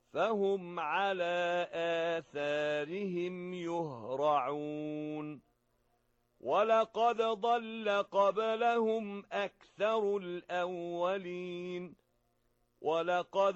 فهم على آثارهم يهرعون ولقد ضل قبلهم أكثر الأولين ولقد